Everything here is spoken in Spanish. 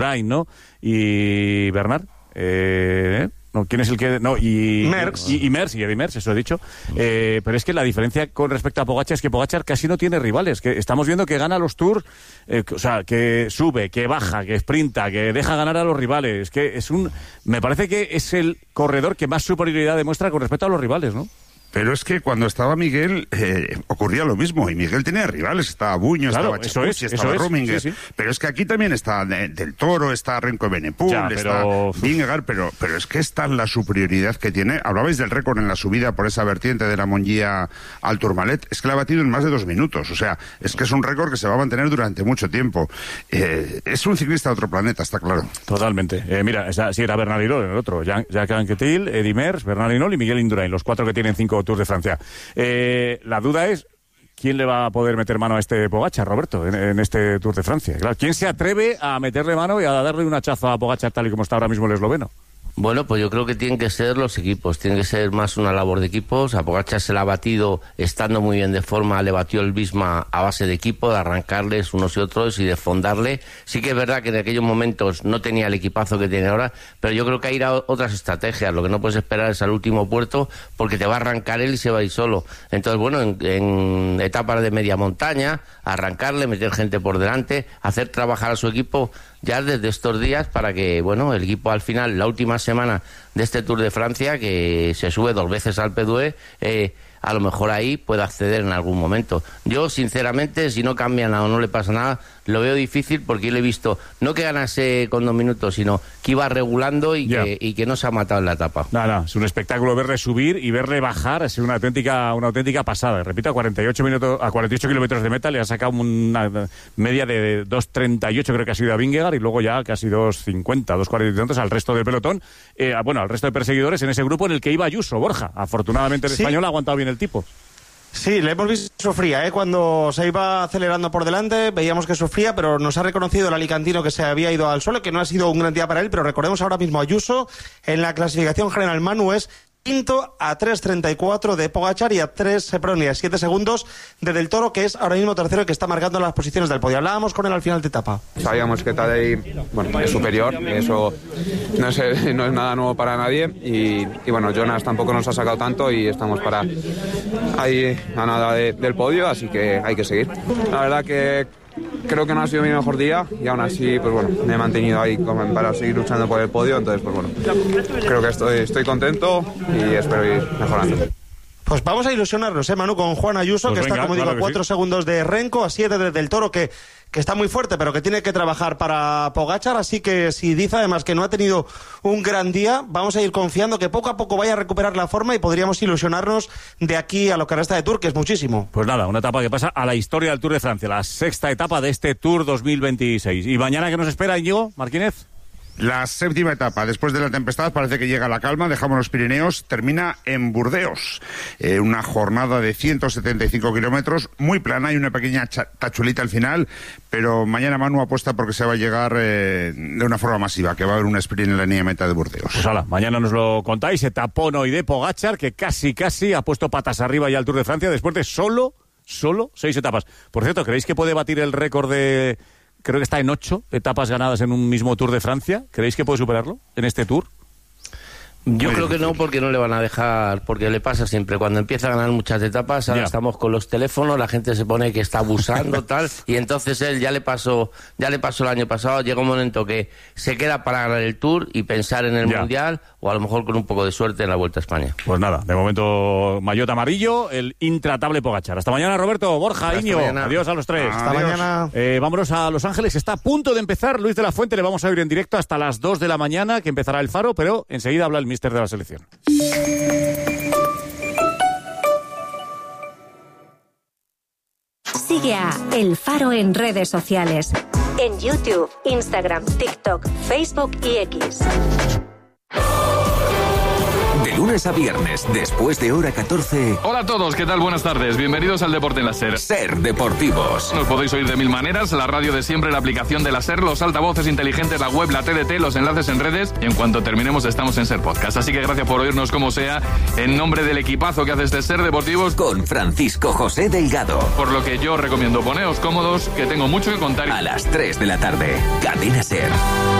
Indurain, ¿no? Y Bernard, no, ¿quién es el que...? No, y Merckx. Y Eddy Merckx, eso he dicho. Pero es que la diferencia con respecto a Pogačar es que Pogačar casi no tiene rivales. Que estamos viendo que gana los Tours, o sea, que sube, que baja, que sprinta, que deja ganar a los rivales. Que me parece que es el corredor que más superioridad demuestra con respecto a los rivales, ¿no? Pero es que cuando estaba Miguel ocurría lo mismo, y Miguel tenía rivales, estaba Buño, claro, estaba Chapucci, estaba Rominger, sí. Pero es que aquí también está Del Toro, está Renko Evenepoel, está Vingegaard, pero es que está la superioridad que tiene. Hablabais del récord en la subida por esa vertiente de la Mongia al Tourmalet, es que la ha batido en más de 2 minutos, o sea, es que es un récord que se va a mantener durante mucho tiempo. Es un ciclista de otro planeta, está claro. Totalmente. Mira, sí era Bernard Hinault en el otro, Jacques Anquetil, Eddy Merckx, Bernard Hinault y Miguel Indurain, los 4 que tienen 5 Tours de Francia. La duda es ¿quién le va a poder meter mano a este Pogačar, Roberto, en este Tour de Francia? Claro, ¿quién se atreve a meterle mano y a darle un hachazo a Pogačar tal y como está ahora mismo el esloveno? Bueno, pues yo creo que tienen que ser los equipos, tiene que ser más una labor de equipos. A Pogačar se la ha batido estando muy bien de forma, le batió el Visma a base de equipo, de arrancarles unos y otros y de fondarle. Sí que es verdad que en aquellos momentos no tenía el equipazo que tiene ahora, pero yo creo que hay otras estrategias. Lo que no puedes esperar es al último puerto porque te va a arrancar él y se va a ir solo. Entonces, bueno, en etapas de media montaña, arrancarle, meter gente por delante, hacer trabajar a su equipo ya desde estos días para que, bueno, el equipo al final, la última semana de este Tour de Francia, que se sube 2 veces al P2E, a lo mejor ahí pueda acceder en algún momento. Yo, sinceramente, si no cambia nada o no le pasa nada, lo veo difícil porque yo le he visto, no que ganase con 2 minutos, sino que iba regulando y que no se ha matado en la etapa. No, es un espectáculo verle subir y verle bajar, es una auténtica pasada. Repito, a 48 kilómetros de meta le ha sacado una media de 2.38, creo que ha sido a Vingegaard, y luego ya casi 2.50, 2.40 y tantos al resto del pelotón, al resto de perseguidores en ese grupo en el que iba Ayuso, Borja. Afortunadamente el español ha aguantado bien el tipo. Sí, le hemos visto que sufría, cuando se iba acelerando por delante, veíamos que sufría, pero nos ha reconocido el alicantino que se había ido al suelo, que no ha sido un gran día para él, pero recordemos ahora mismo Ayuso, en la clasificación general Manu es quinto a 3.34 de Pogačar y a 7 segundos de Del Toro, que es ahora mismo tercero y que está marcando las posiciones del podio. Hablábamos con él al final de etapa. Sabíamos que Tadej, es superior, eso no es nada nuevo para nadie y bueno, Jonas tampoco nos ha sacado tanto y estamos para ahí a nada del podio, así que hay que seguir. La verdad que creo que no ha sido mi mejor día y aún así, pues bueno, me he mantenido ahí como para seguir luchando por el podio, entonces pues bueno, creo que estoy contento y espero ir mejorando. Pues vamos a ilusionarnos, Manu, con Juan Ayuso, pues que venga, está, como digo, a 4 segundos de Renko, a 7 de Del Toro, que está muy fuerte, pero que tiene que trabajar para Pogačar, así que si dice además que no ha tenido un gran día, vamos a ir confiando que poco a poco vaya a recuperar la forma y podríamos ilusionarnos de aquí a lo que resta de Tour, que es muchísimo. Pues nada, una etapa que pasa a la historia del Tour de Francia, la 6ª etapa de este Tour 2026. ¿Y mañana qué nos espera, Íñigo Martínez? La 7ª etapa, después de la tempestad, parece que llega la calma, dejamos los Pirineos, termina en Burdeos. Una jornada de 175 kilómetros, muy plana y una pequeña tachuelita al final, pero mañana Manu apuesta porque se va a llegar de una forma masiva, que va a haber un sprint en la línea de meta de Burdeos. Pues hala, mañana nos lo contáis, etapón hoy de Pogačar, que casi ha puesto patas arriba ya al Tour de Francia, después de solo 6 etapas. Por cierto, ¿creéis que puede batir el récord de... Creo que está en 8 etapas ganadas en un mismo Tour de Francia? ¿Creéis que puede superarlo en este Tour? Yo creo que no, porque no le van a dejar, porque le pasa siempre, cuando empieza a ganar muchas etapas, ahora estamos con los teléfonos, la gente se pone que está abusando, tal, y entonces él ya le pasó el año pasado, llega un momento que se queda para ganar el Tour y pensar en el Mundial, o a lo mejor con un poco de suerte en la Vuelta a España. Pues nada, de momento maillot amarillo, el intratable Pogačar. Hasta mañana, Roberto, Borja, Iñigo, adiós a los 3. Hasta mañana. Vámonos a Los Ángeles, está a punto de empezar Luis de la Fuente, le vamos a oír en directo hasta las 2 de la mañana, que empezará el Faro, pero enseguida habla el míster de la selección. Sigue a El Faro en redes sociales. En YouTube, Instagram, TikTok, Facebook y X. lunes a viernes, después de hora 14. Hola a todos, ¿qué tal? Buenas tardes. Bienvenidos al Deporte en la SER. SER Deportivos. Nos podéis oír de mil maneras, la radio de siempre, la aplicación de la SER, los altavoces inteligentes, la web, la TDT, los enlaces en redes, y en cuanto terminemos estamos en SER Podcast. Así que gracias por oírnos como sea, en nombre del equipazo que hace este SER Deportivos. Con Francisco José Delgado. Por lo que yo recomiendo, poneos cómodos, que tengo mucho que contar. A las 3 de la tarde, Cadena SER.